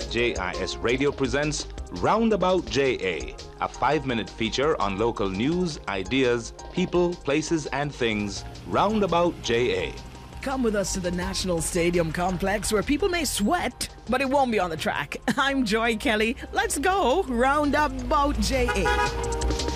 JIS Radio presents Roundabout JA, a 5-minute feature on local news, ideas, people, places, and things. Roundabout JA. Come with us to the National Stadium complex where people may sweat, but it won't be on the track. I'm Joy Kelly. Let's go Roundabout JA.